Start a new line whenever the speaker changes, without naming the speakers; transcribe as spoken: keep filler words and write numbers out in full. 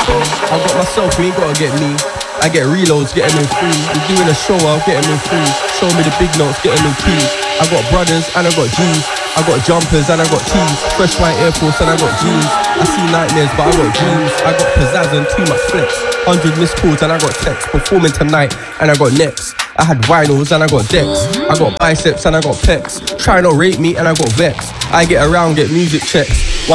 I got myself, you ain't gotta get me. I get reloads, get them in free. We're doing a show, I'll get them in free. Show me the big notes, get them in keys. I got brothers and I got G's. I got jumpers and I got tees. Fresh white Air Force and I got jeans. I see nightmares but I got dreams. I got pizzazz and too much flex. Hundred missed calls and I got texts. Performing tonight and I got necks. I had vinyls and I got decks. I got biceps and I got pecs. Try not rate me and I got vex. I get around, get music checks.